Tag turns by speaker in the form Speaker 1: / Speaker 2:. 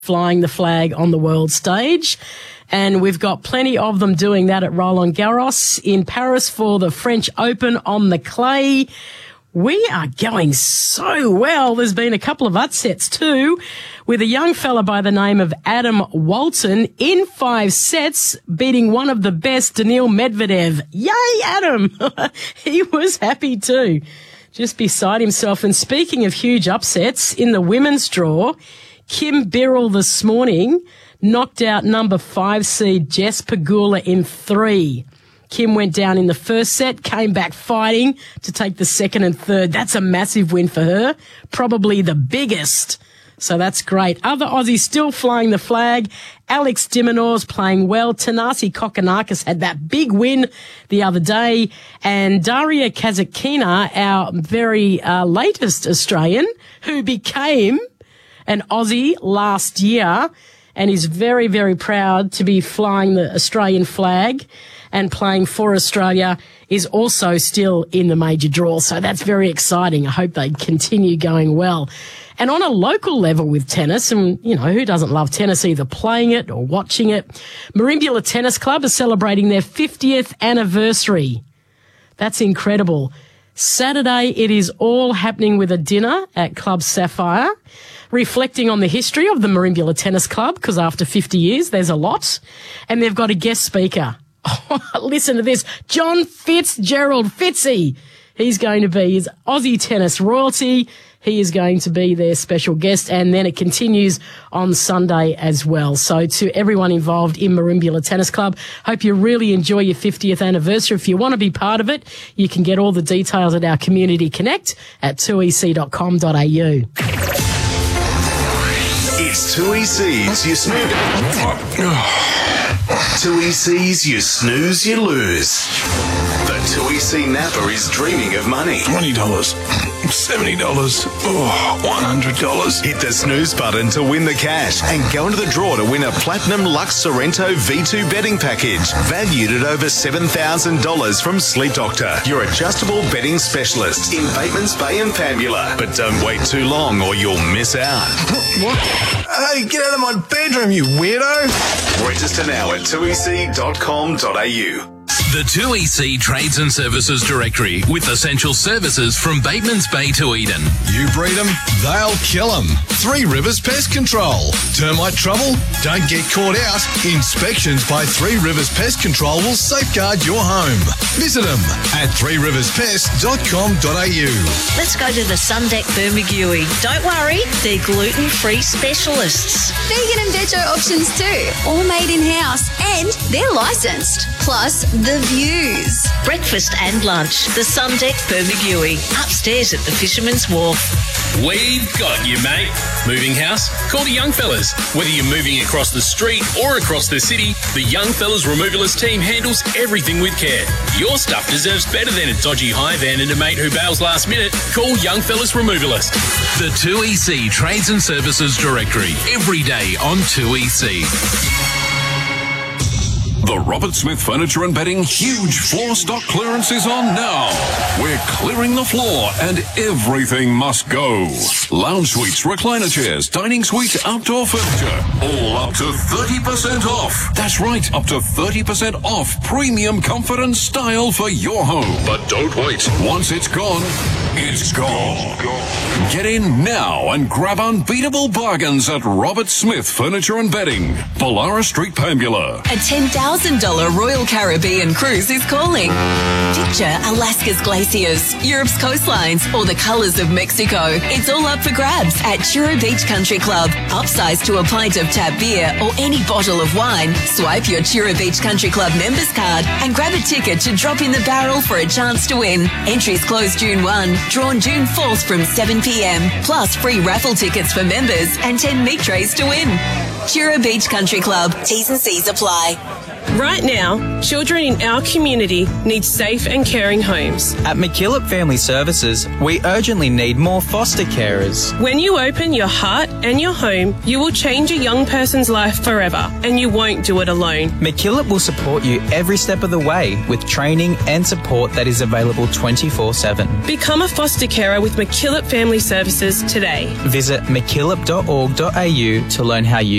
Speaker 1: flying the flag on the world stage. And we've got plenty of them doing that at Roland Garros in Paris for the French Open on the clay. We are going so well. There's been a couple of upsets too, with a young fella by the name of Adam Walton in 5 sets, beating one of the best, Daniil Medvedev. Yay, Adam! He was happy too, just beside himself. And speaking of huge upsets, in the women's draw, Kim Birrell this morning knocked out number 5 seed Jess Pegula in 3. Kim went down in the first set, came back fighting to take the second and third. That's a massive win for her, probably the biggest. So that's great. Other Aussies still flying the flag. Alex de Minaur's playing well. Thanasi Kokkinakis had that big win the other day. And Daria Kasatkina, our very latest Australian, who became an Aussie last year and is very, very proud to be flying the Australian flag and playing for Australia, is also still in the major draw. So that's very exciting. I hope they continue going well. And on a local level with tennis, and, you know, who doesn't love tennis, either playing it or watching it? Merimbula Tennis Club is celebrating their 50th anniversary. That's incredible. Saturday, it is all happening with a dinner at Club Sapphire, reflecting on the history of the Merimbula Tennis Club, because after 50 years, there's a lot. And they've got a guest speaker. Oh, listen to this. John Fitzgerald Fitzy. He's going to be his Aussie tennis royalty. He is going to be their special guest, and then it continues on Sunday as well. So to everyone involved in Merimbula Tennis Club, hope you really enjoy your 50th anniversary. If you want to be part of it, you can get all the details at our Community Connect at 2ec.com.au.
Speaker 2: It's 2EC's You Snooze. 2EC's You Snooze, You Lose. The 2EC Napa is dreaming of money.
Speaker 3: $20, $70, $100.
Speaker 2: Hit the snooze button to win the cash and go into the draw to win a Platinum Lux Sorrento V2 betting package valued at over $7,000 from Sleep Doctor, your adjustable betting specialist in Batemans Bay and Pambula. But don't wait too long or you'll miss out.
Speaker 3: What? Hey, get out of my bedroom, you weirdo!
Speaker 2: Register now at 2ec.com.au.
Speaker 4: The 2EC Trades and Services Directory with essential services from Batemans Bay to Eden.
Speaker 3: You breed them, they'll kill them. 3 Rivers Pest Control. Termite trouble? Don't get caught out. Inspections by 3 Rivers Pest Control will safeguard your home. Visit them at 3riverspest.com.au.
Speaker 5: Let's go to the Sundeck Bermagui. Don't worry, they're gluten-free specialists.
Speaker 6: Vegan and veggie options too, all made in-house, and they're licensed. Plus, the views.
Speaker 5: Breakfast and lunch. The Sundeck Bermagui. Upstairs at the Fisherman's Wharf.
Speaker 7: We've got you, mate. Moving house? Call the Young Fellas. Whether you're moving across the street or across the city, the Young Fellas Removalist team handles everything with care. Your stuff deserves better than a dodgy hire van and a mate who bails last minute. Call Young Fellas Removalist.
Speaker 4: The 2EC Trades and Services Directory. Every day on 2EC.
Speaker 8: The Robert Smith Furniture and Bedding huge floor stock clearance is on now. We're clearing the floor and everything must go. Lounge suites, recliner chairs, dining suites, outdoor furniture, all up to 30% off. That's right, up to 30% off premium comfort and style for your home. But don't wait. Once it's gone, it's gone. Get in now and grab unbeatable bargains at Robert Smith Furniture and Bedding, Pollara Street, Pambula.
Speaker 9: A $10,000 Royal Caribbean cruise is calling. Picture Alaska's glaciers, Europe's coastlines, or the colours of Mexico. It's all up for grabs at Chura Beach Country Club. Upsize to a pint of tap beer or any bottle of wine. Swipe your Chura Beach Country Club members card and grab a ticket to drop in the barrel for a chance to win. Entries close June 1, drawn June 4th from 7 p.m. Plus free raffle tickets for members and 10 meat trays to win. Chura Beach Country Club. T's and C's apply.
Speaker 10: Right now, children in our community need safe and caring homes.
Speaker 11: At McKillop Family Services, we urgently need more foster carers.
Speaker 10: When you open your heart and your home, you will change a young person's life forever, and you won't do it alone.
Speaker 11: McKillop will support you every step of the way with training and support that is available 24/7.
Speaker 10: Become a foster carer with McKillop Family Services today.
Speaker 11: Visit mckillop.org.au to learn how you